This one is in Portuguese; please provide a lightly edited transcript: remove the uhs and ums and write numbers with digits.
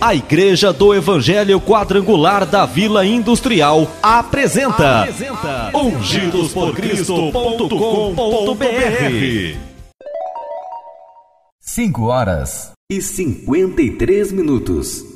A Igreja do Evangelho Quadrangular da Vila Industrial apresenta ungidosporcristo.com.br. 5 horas e 53 minutos.